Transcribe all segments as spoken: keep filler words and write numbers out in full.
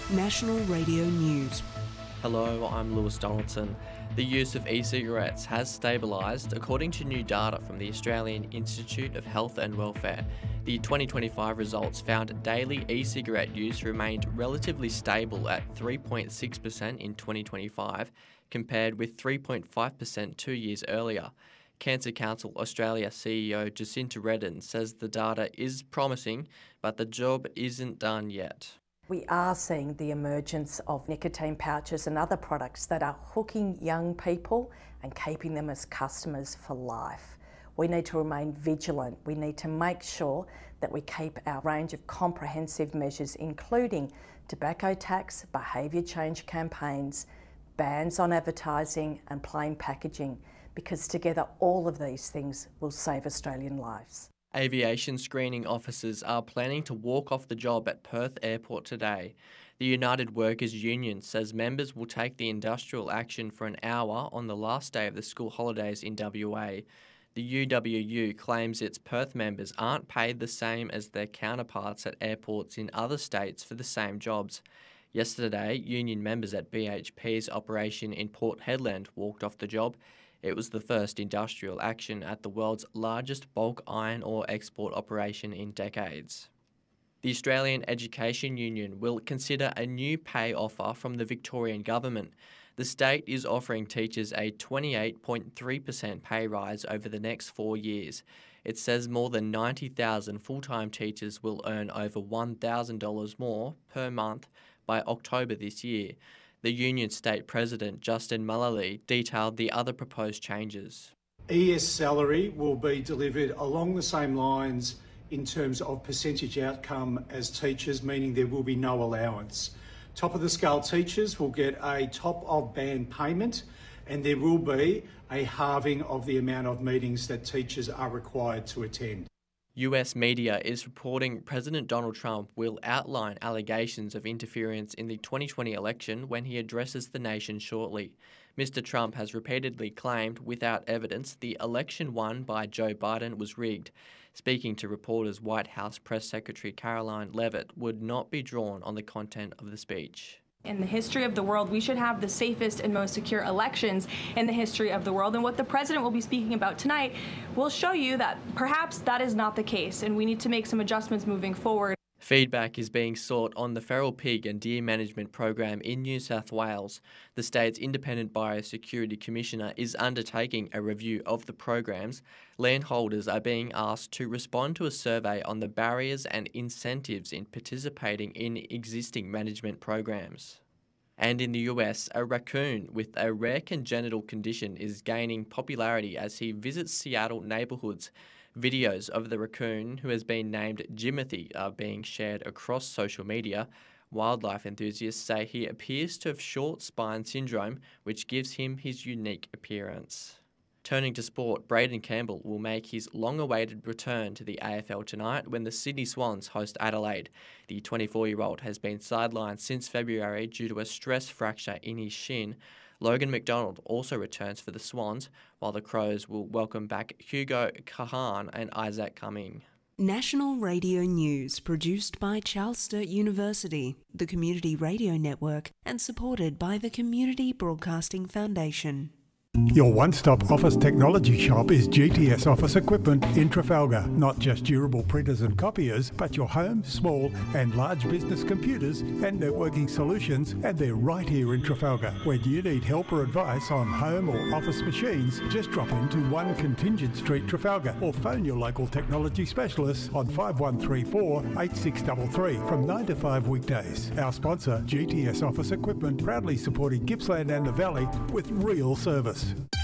National Radio News. Hello, I'm Lewis Donaldson. The use of e-cigarettes has stabilised according to new data from the Australian Institute of Health and Welfare. The twenty twenty-five results found daily e-cigarette use remained relatively stable at three point six percent in twenty twenty-five, compared with three point five percent two years earlier. Cancer Council Australia C E O Jacinta Redden says the data is promising, but the job isn't done yet. We are seeing the emergence of nicotine pouches and other products that are hooking young people and keeping them as customers for life. We need to remain vigilant. We need to make sure that we keep our range of comprehensive measures, including tobacco tax, behaviour change campaigns, bans on advertising and plain packaging, because together all of these things will save Australian lives. Aviation screening officers are planning to walk off the job at Perth Airport today. The United Workers Union says members will take the industrial action for an hour on the last day of the school holidays in W A. The U W U claims its Perth members aren't paid the same as their counterparts at airports in other states for the same jobs. Yesterday, union members at B H P's operation in Port Hedland walked off the job. It was the first industrial action at the world's largest bulk iron ore export operation in decades. The Australian Education Union will consider a new pay offer from the Victorian government. The state is offering teachers a twenty-eight point three percent pay rise over the next four years. It says more than ninety thousand full-time teachers will earn over one thousand dollars more per month by October this year. The union state president, Justin Mullally, detailed the other proposed changes. E S salary will be delivered along the same lines in terms of percentage outcome as teachers, meaning there will be no allowance. Top of the scale teachers will get a top of band payment, and there will be a halving of the amount of meetings that teachers are required to attend. U S media is reporting President Donald Trump will outline allegations of interference in the twenty twenty election when he addresses the nation shortly. Mister Trump has repeatedly claimed, without evidence, the election won by Joe Biden was rigged. Speaking to reporters, White House Press Secretary Caroline Leavitt would not be drawn on the content of the speech. In the history of the world, we should have the safest and most secure elections in the history of the world. And what the president will be speaking about tonight will show you that perhaps that is not the case, and we need to make some adjustments moving forward. Feedback is being sought on the feral pig and deer management program in New South Wales. The state's independent biosecurity commissioner is undertaking a review of the programs. Landholders are being asked to respond to a survey on the barriers and incentives in participating in existing management programs. And in the U S, a raccoon with a rare congenital condition is gaining popularity as he visits Seattle neighbourhoods. Videos of the raccoon, who has been named Jimothy, are being shared across social media. Wildlife enthusiasts say he appears to have short spine syndrome, which gives him his unique appearance. Turning to sport, Braden Campbell will make his long-awaited return to the A F L tonight when the Sydney Swans host Adelaide. The twenty-four-year-old has been sidelined since February due to a stress fracture in his shin. Logan McDonald also returns for the Swans, while the Crows will welcome back Hugo Kahan and Isaac Cumming. National Radio News, produced by Charles Sturt University, the Community Radio Network, and supported by the Community Broadcasting Foundation. Your one-stop office technology shop is G T S Office Equipment in Trafalgar. Not just durable printers and copiers, but your home, small and large business computers and networking solutions, and they're right here in Trafalgar. When you need help or advice on home or office machines, just drop into one Contingent Street, Trafalgar, or phone your local technology specialists on five one three four, eight six three three from nine to five weekdays. Our sponsor, G T S Office Equipment, proudly supporting Gippsland and the Valley with real service.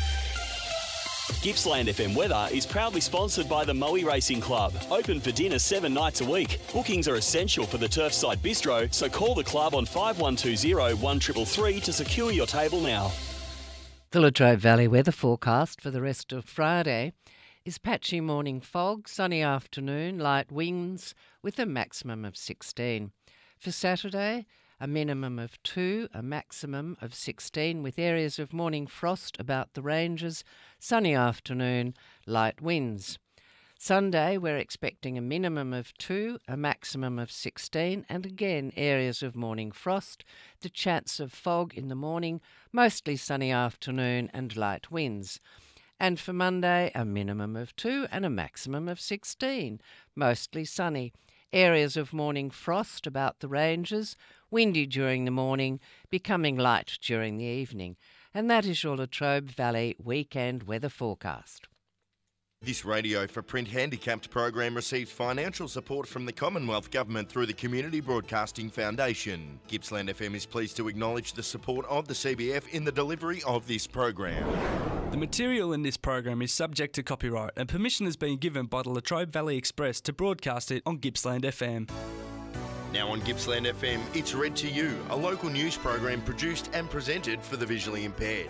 Gippsland F M Weather is proudly sponsored by the Moe Racing Club. Open for dinner seven nights a week. Bookings are essential for the Turfside Bistro, so call the club on five one two zero, one three three three to secure your table now. The Latrobe Valley weather forecast for the rest of Friday is patchy morning fog, sunny afternoon, light winds with a maximum of sixteen. For Saturday, a minimum of two, a maximum of sixteen, with areas of morning frost about the ranges, sunny afternoon, light winds. Sunday, we're expecting a minimum of two, a maximum of sixteen, and again areas of morning frost, the chance of fog in the morning, mostly sunny afternoon and light winds. And for Monday, a minimum of two and a maximum of sixteen, mostly sunny. Areas of morning frost about the ranges, windy during the morning, becoming light during the evening. And that is your Latrobe Valley weekend weather forecast. This Radio for Print Handicapped program receives financial support from the Commonwealth Government through the Community Broadcasting Foundation. Gippsland F M is pleased to acknowledge the support of the C B F in the delivery of this program. The material in this program is subject to copyright and permission has been given by the Latrobe Valley Express to broadcast it on Gippsland F M. Now on Gippsland F M, it's Read to You, a local news program produced and presented for the visually impaired.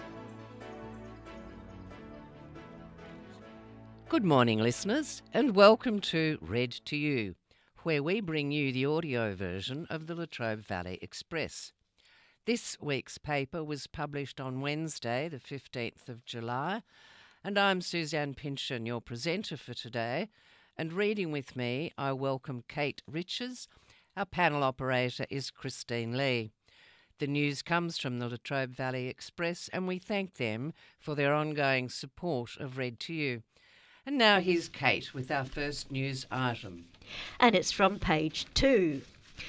Good morning, listeners, and welcome to Read to You, where we bring you the audio version of the Latrobe Valley Express. This week's paper was published on Wednesday, the fifteenth of July, and I'm Suzanne Pynchon, your presenter for today, and reading with me I welcome Kate Riches. Our panel operator is Christine Lee. The news comes from the Latrobe Valley Express, and we thank them for their ongoing support of Read to You. And now here's Kate with our first news item. And it's from page two.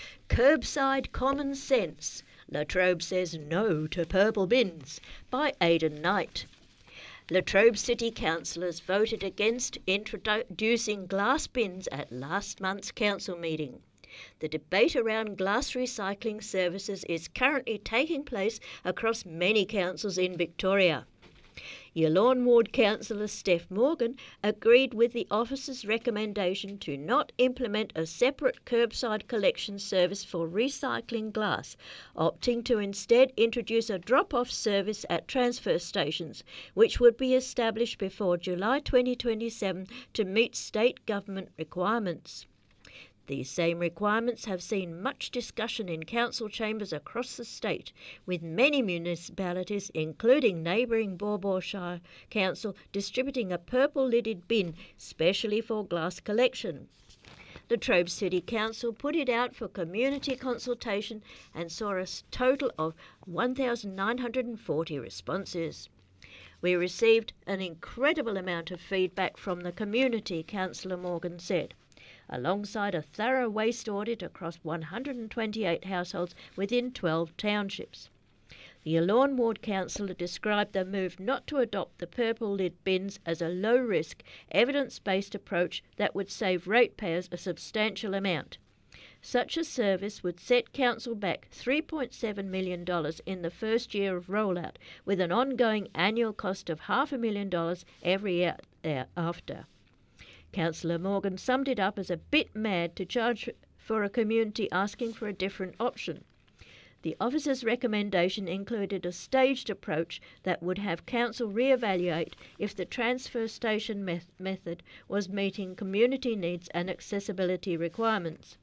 Curbside Common Sense. Latrobe says no to purple bins, by Aidan Knight. Latrobe City councillors voted against introducing glass bins at last month's council meeting. The debate around glass recycling services is currently taking place across many councils in Victoria. Yallourn Ward Councillor Steph Morgan agreed with the office's recommendation to not implement a separate curbside collection service for recycling glass, opting to instead introduce a drop-off service at transfer stations, which would be established before July twenty twenty-seven to meet state government requirements. These same requirements have seen much discussion in council chambers across the state, with many municipalities, including neighbouring Baw Baw Shire Council, distributing a purple-lidded bin specially for glass collection. Latrobe City Council put it out for community consultation and saw a total of one thousand nine hundred forty responses. We received an incredible amount of feedback from the community, Councillor Morgan said, alongside a thorough waste audit across one hundred twenty-eight households within twelve townships. The Yallourn Ward councillor described the move not to adopt the purple lid bins as a low-risk, evidence-based approach that would save ratepayers a substantial amount. Such a service would set council back three point seven million dollars in the first year of rollout, with an ongoing annual cost of half a million dollars every year after. Councillor Morgan summed it up as a bit mad to charge for a community asking for a different option. The officer's recommendation included a staged approach that would have council re-evaluate if the transfer station me- method was meeting community needs and accessibility requirements.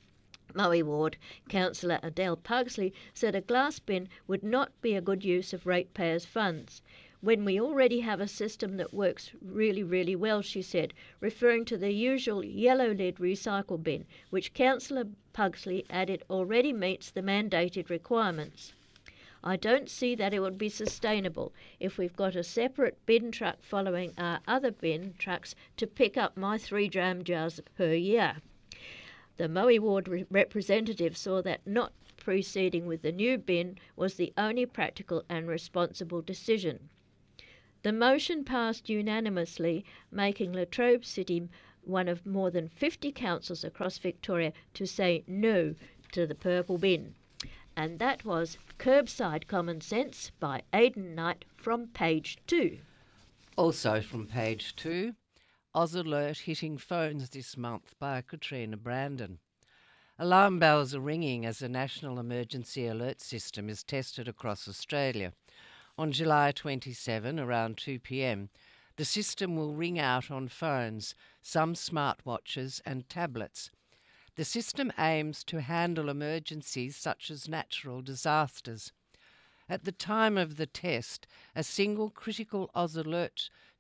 Moe Ward Councillor Adele Pugsley said a glass bin would not be a good use of ratepayers' funds. When we already have a system that works really, really well, she said, referring to the usual yellow lid recycle bin, which Councillor Pugsley added already meets the mandated requirements. I don't see that it would be sustainable if we've got a separate bin truck following our other bin trucks to pick up my three dram jars per year. The Moe Ward re- representative saw that not proceeding with the new bin was the only practical and responsible decision. The motion passed unanimously, making Latrobe City one of more than fifty councils across Victoria to say no to the purple bin. And that was Curbside Common Sense by Aidan Knight from page two. Also from page two, Oz Alert hitting phones this month by Katrina Brandon. Alarm bells are ringing as a national emergency alert system is tested across Australia. On July twenty-seventh, around two p.m, the system will ring out on phones, some smartwatches and tablets. The system aims to handle emergencies such as natural disasters. At the time of the test, a single critical Oz Alert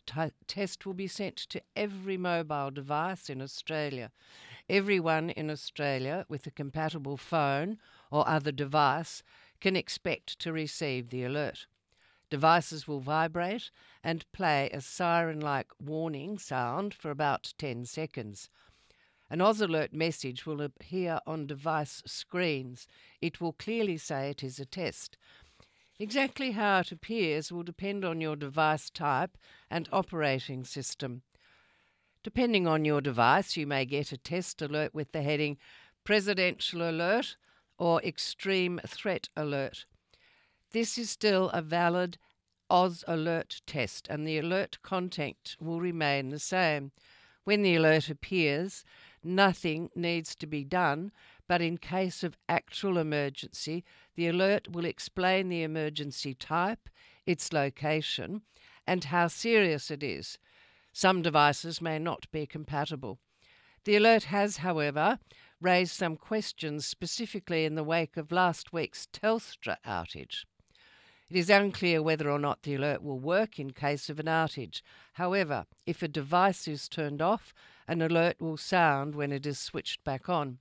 t- test will be sent to every mobile device in Australia. Everyone in Australia with a compatible phone or other device can expect to receive the alert. Devices will vibrate and play a siren-like warning sound for about ten seconds. An Oz Alert message will appear on device screens. It will clearly say it is a test. Exactly how it appears will depend on your device type and operating system. Depending on your device, you may get a test alert with the heading Presidential Alert or Extreme Threat Alert. This is still a valid Oz Alert test, and the alert content will remain the same. When the alert appears, nothing needs to be done, but in case of actual emergency, the alert will explain the emergency type, its location, and how serious it is. Some devices may not be compatible. The alert has, however, raised some questions specifically in the wake of last week's Telstra outage. It is unclear whether or not the alert will work in case of an outage. However, if a device is turned off, an alert will sound when it is switched back on.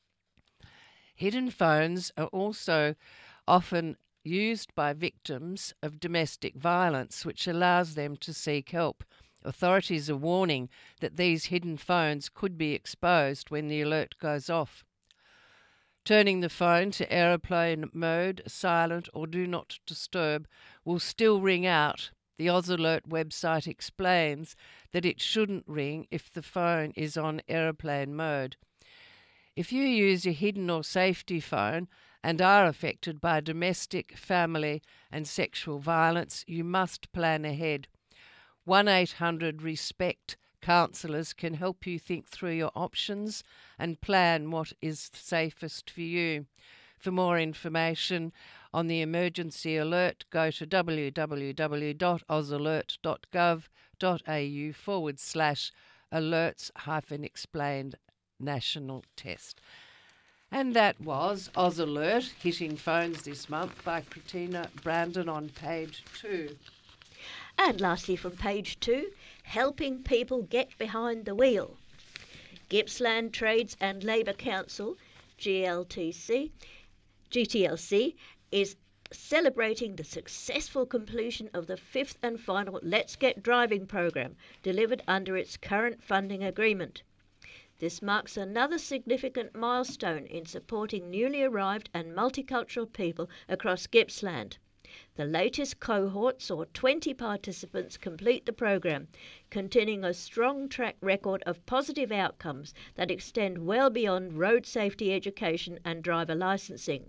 Hidden phones are also often used by victims of domestic violence, which allows them to seek help. Authorities are warning that these hidden phones could be exposed when the alert goes off. Turning the phone to aeroplane mode, silent or do not disturb will still ring out. The Oz Alert website explains that it shouldn't ring if the phone is on aeroplane mode. If you use a hidden or safety phone and are affected by domestic, family and sexual violence, you must plan ahead. one eight hundred RESPECT counsellors can help you think through your options and plan what is safest for you. For more information on the emergency alert, go to www.ozalert.gov.au forward slash alerts hyphen explained national test. And that was Oz Alert, hitting phones this month, by Christina Brandon on page two. And lastly from page two, helping people get behind the wheel. Gippsland Trades and Labour Council, G L T C, G T L C, is celebrating the successful completion of the fifth and final Let's Get Driving program, delivered under its current funding agreement. This marks another significant milestone in supporting newly arrived and multicultural people across Gippsland. The latest cohort saw twenty participants complete the program, containing a strong track record of positive outcomes that extend well beyond road safety education and driver licensing.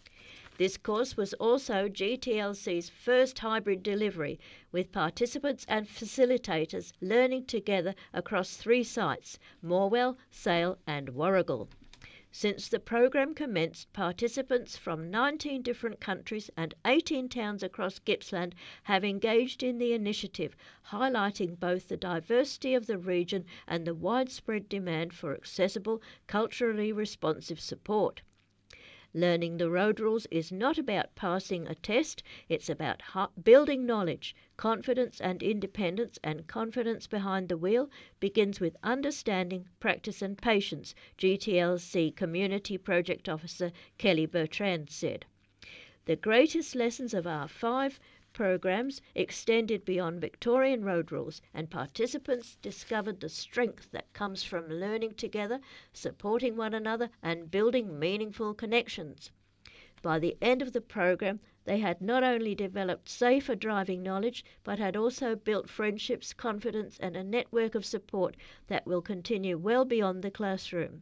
This course was also G T L C's first hybrid delivery, with participants and facilitators learning together across three sites, Morwell, Sale and Warragul. Since the program commenced, participants from nineteen different countries and eighteen towns across Gippsland have engaged in the initiative, highlighting both the diversity of the region and the widespread demand for accessible, culturally responsive support. Learning the road rules is not about passing a test, it's about building knowledge. Confidence and independence and confidence behind the wheel begins with understanding, practice and patience, G T L C Community Project Officer Kelly Bertrand said. The greatest lessons of our five programs extended beyond Victorian road rules, and participants discovered the strength that comes from learning together, supporting one another and building meaningful connections. By the end of the program, they had not only developed safer driving knowledge, but had also built friendships, confidence and a network of support that will continue well beyond the classroom.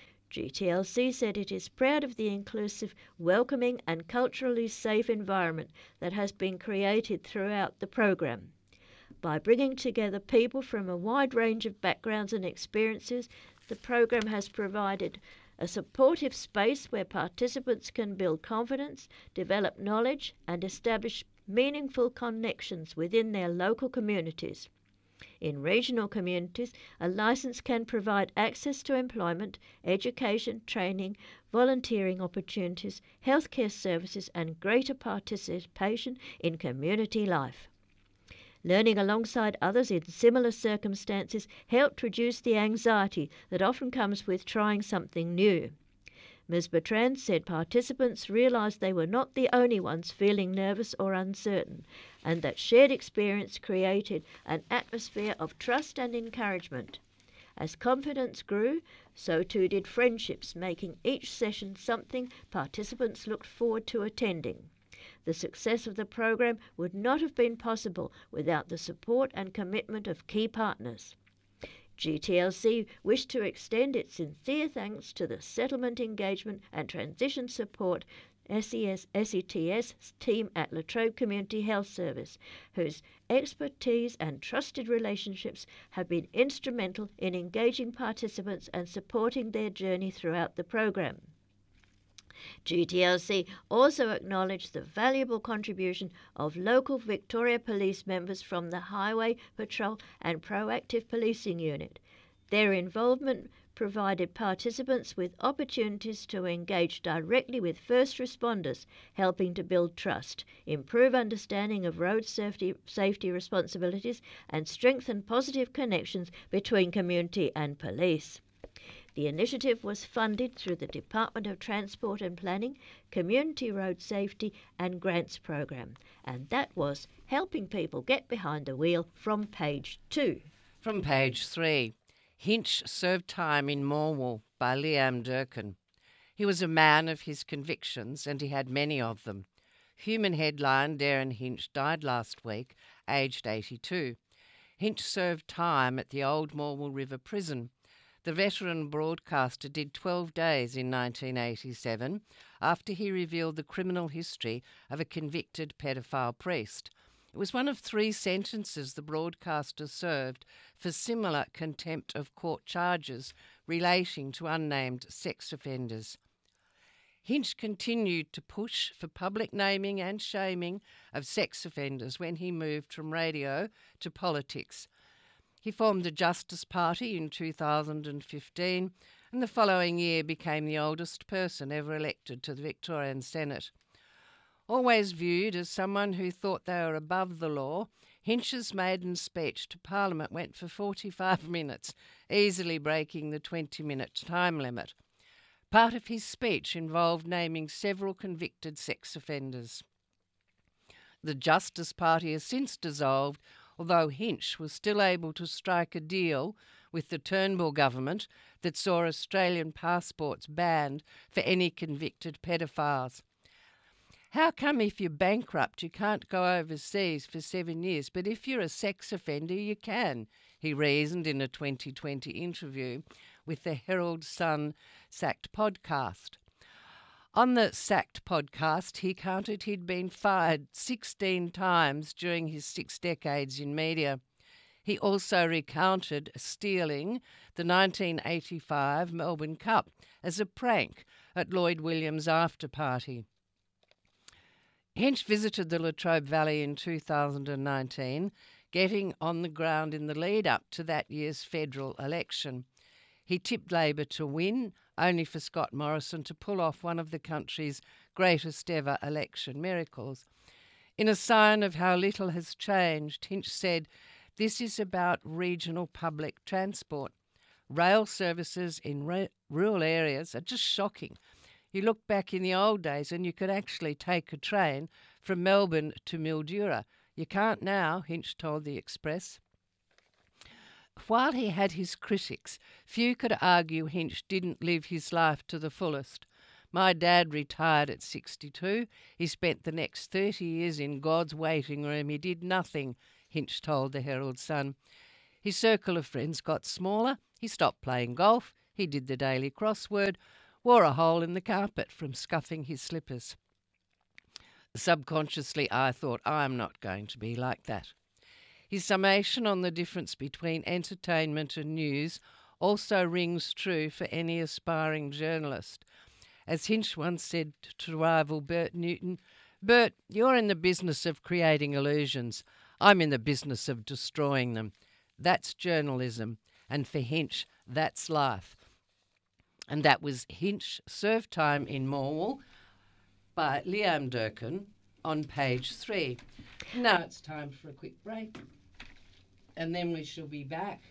G T L C said it is proud of the inclusive, welcoming and culturally safe environment that has been created throughout the program. By bringing together people from a wide range of backgrounds and experiences, the program has provided a supportive space where participants can build confidence, develop knowledge and establish meaningful connections within their local communities. In regional communities, a licence can provide access to employment, education, training, volunteering opportunities, healthcare services and greater participation in community life. Learning alongside others in similar circumstances helped reduce the anxiety that often comes with trying something new. Miz Bertrand said participants realised they were not the only ones feeling nervous or uncertain, and that shared experience created an atmosphere of trust and encouragement. As confidence grew, so too did friendships, making each session something participants looked forward to attending. The success of the program would not have been possible without the support and commitment of key partners. G T L C wished to extend its sincere thanks to the Settlement Engagement and Transition Support S E S S E T S team at Latrobe Community Health Service, whose expertise and trusted relationships have been instrumental in engaging participants and supporting their journey throughout the program. G T L C also acknowledged the valuable contribution of local Victoria Police members from the Highway Patrol and Proactive Policing Unit. Their involvement provided participants with opportunities to engage directly with first responders, helping to build trust, improve understanding of road safety, safety responsibilities, and strengthen positive connections between community and police. The initiative was funded through the Department of Transport and Planning, Community Road Safety and Grants Program, and that was helping people get behind the wheel from page two. From page three, Hinch served time in Morwell by Liam Durkin. He was a man of his convictions, and he had many of them. Human headline Darren Hinch died last week, aged eighty-two. Hinch served time at the old Morwell River Prison. The veteran broadcaster did twelve days in nineteen eighty-seven after he revealed the criminal history of a convicted pedophile priest. It was one of three sentences the broadcaster served for similar contempt of court charges relating to unnamed sex offenders. Hinch continued to push for public naming and shaming of sex offenders when he moved from radio to politics. He formed the Justice Party in two thousand fifteen and the following year became the oldest person ever elected to the Victorian Senate. Always viewed as someone who thought they were above the law, Hinch's maiden speech to Parliament went for forty-five minutes, easily breaking the twenty-minute time limit. Part of his speech involved naming several convicted sex offenders. The Justice Party has since dissolved, although Hinch was still able to strike a deal with the Turnbull government that saw Australian passports banned for any convicted pedophiles. How come if you're bankrupt you can't go overseas for seven years, but if you're a sex offender you can, he reasoned in a twenty twenty interview with the Herald Sun Sacked podcast. On the Sacked podcast, he counted he'd been fired sixteen times during his six decades in media. He also recounted stealing the nineteen eighty-five Melbourne Cup as a prank at Lloyd Williams' after-party. Hinch visited the Latrobe Valley in two thousand nineteen, getting on the ground in the lead-up to that year's federal election. He tipped Labor to win, only for Scott Morrison to pull off one of the country's greatest ever election miracles. In a sign of how little has changed, Hinch said, "This is about regional public transport. Rail services in ra- rural areas are just shocking. You look back in the old days and you could actually take a train from Melbourne to Mildura. You can't now," Hinch told the Express. While he had his critics, few could argue Hinch didn't live his life to the fullest. "My dad retired at sixty-two. He spent the next thirty years in God's waiting room. He did nothing," Hinch told the Herald Sun. His circle of friends got smaller. He stopped playing golf. He did the daily crossword, wore a hole in the carpet from scuffing his slippers. Subconsciously, I thought, I'm not going to be like that. His summation on the difference between entertainment and news also rings true for any aspiring journalist. As Hinch once said to rival Bert Newton, "Bert, you're in the business of creating illusions. I'm in the business of destroying them. That's journalism, and for Hinch, that's life." And that was Hinch served time in Morwell by Liam Durkin on page three. Now it's time for a quick break, and then we shall be back.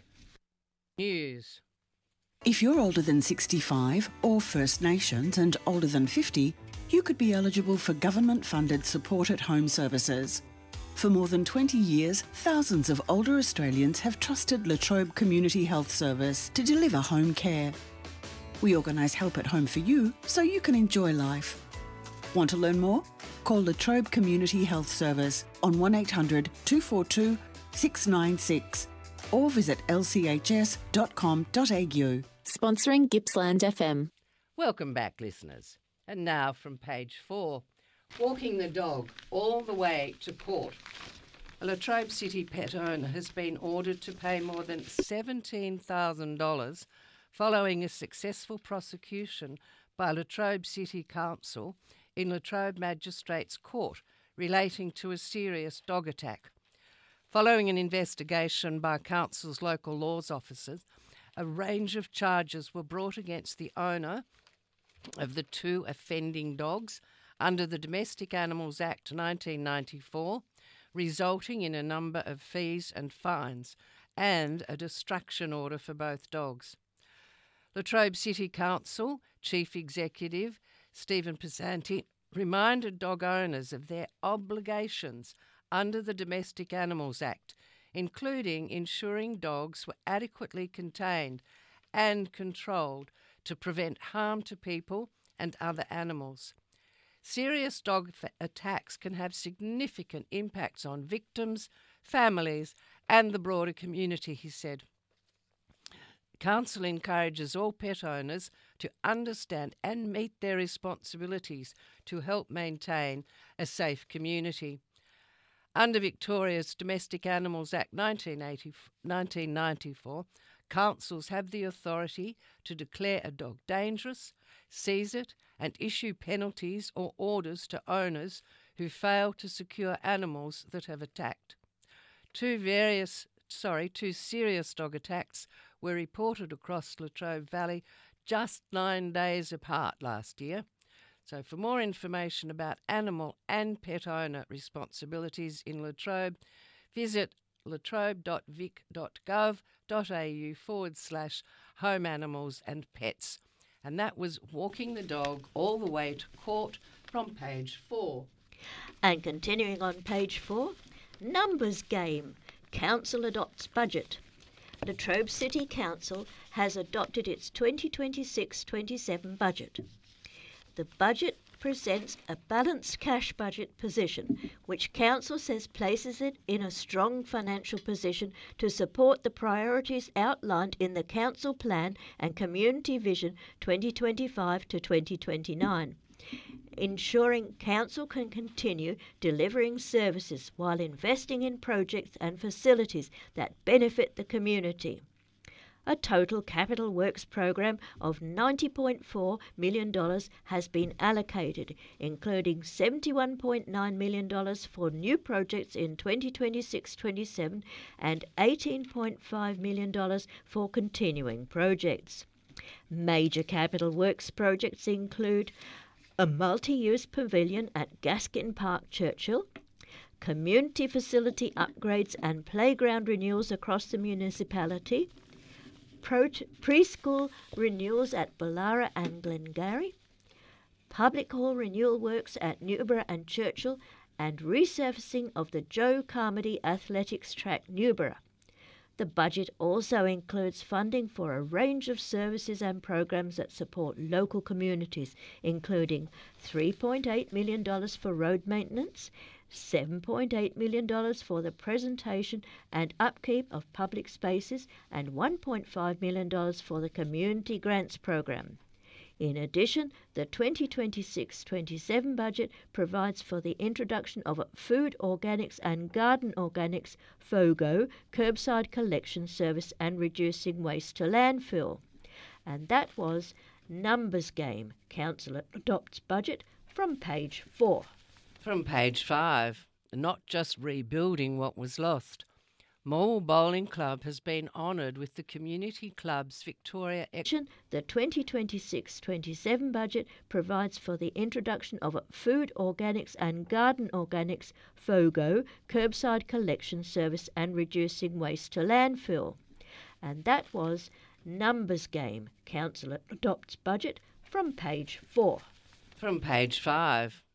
News. If you're older than sixty-five or First Nations and older than fifty, you could be eligible for government-funded support at home services. For more than twenty years, thousands of older Australians have trusted La Trobe Community Health Service to deliver home care. We organise help at home for you so you can enjoy life. Want to learn more? Call La Trobe Community Health Service on one eight hundred two four two six nine six or visit l c h s dot com dot a u. Sponsoring Gippsland F M. Welcome back, listeners. And now from page four, walking the dog all the way to court. A La Trobe City pet owner has been ordered to pay more than seventeen thousand dollars following a successful prosecution by La Trobe City Council in La Trobe Magistrates Court relating to a serious dog attack. Following an investigation by Council's local laws officers, a range of charges were brought against the owner of the two offending dogs under the Domestic Animals Act nineteen ninety-four, resulting in a number of fees and fines and a destruction order for both dogs. La Trobe City Council Chief Executive Stephen Pesanti reminded dog owners of their obligations under the Domestic Animals Act, including ensuring dogs were adequately contained and controlled to prevent harm to people and other animals. Serious dog fa- attacks can have significant impacts on victims, families, and the broader community, he said. Council encourages all pet owners to understand and meet their responsibilities to help maintain a safe community. Under Victoria's Domestic Animals Act nineteen ninety-four, councils have the authority to declare a dog dangerous, seize it, and issue penalties or orders to owners who fail to secure animals that have attacked. Two various, sorry, two serious dog attacks were reported across La Trobe Valley just nine days apart last year. So for more information about animal and pet owner responsibilities in La Trobe, visit latrobe.vic.gov.au forward slash home animals and pets. And that was walking the dog all the way to court from page four. And continuing on page four, numbers game. Council adopts budget. La Trobe City Council has adopted its twenty twenty-six twenty-seven budget. The budget presents a balanced cash budget position, which Council says places it in a strong financial position to support the priorities outlined in the Council Plan and Community Vision twenty twenty-five to twenty twenty-nine, ensuring Council can continue delivering services while investing in projects and facilities that benefit the community. A total capital works program of ninety point four million dollars has been allocated, including seventy-one point nine million dollars for new projects in twenty twenty-six twenty-seven and eighteen point five million dollars for continuing projects. Major capital works projects include a multi-use pavilion at Gaskin Park, Churchill, community facility upgrades and playground renewals across the municipality, Pro- preschool renewals at Ballara and Glengarry, public hall renewal works at Newborough and Churchill, and resurfacing of the Joe Carmody Athletics Track, Newborough. The budget also includes funding for a range of services and programs that support local communities, including three point eight million dollars for road maintenance, seven point eight million dollars for the presentation and upkeep of public spaces, and one point five million dollars for the Community Grants Program. In addition, the twenty twenty-six twenty-seven budget provides for the introduction of a Food Organics and Garden Organics FOGO curbside collection service and reducing waste to landfill. And that was Numbers Game, Council Adopts Budget, from page four. From page five, not just rebuilding what was lost. Morwell Bowling Club has been honoured with the Community Club's Victoria... The twenty twenty-six twenty-seven budget provides for the introduction of a Food Organics and Garden Organics FOGO curbside collection service and reducing waste to landfill. And that was Numbers Game. Council adopts budget from page four. From page five.